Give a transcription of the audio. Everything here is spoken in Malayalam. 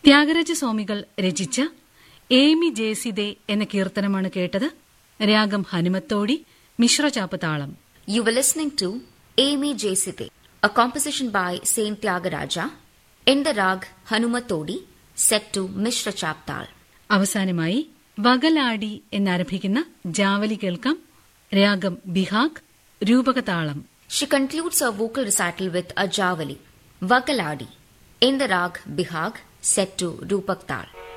ത്യാഗരാജസ്വാമികൾ രചിച്ച ഏമി ജേസിദേ എന്ന കീർത്തനമാണ് കേട്ടത്. രാഗം ഹനുമത്തോടി, മിശ്രചാപ്പ് താളം. You were listening to Amy Jeside, a composition by Saint Tyagaraja, in the rag Hanumatodi, set to Mishra Chaptal. അവസാനമായി വകലാടി എന്നാരംഭിക്കുന്ന ജാവലി കേൾക്കാം. രാഗം Behag, രൂപകതാളം. She concludes her vocal recital with a javali, Vakaladi, in the rag Bihag, set to Rupak Tal.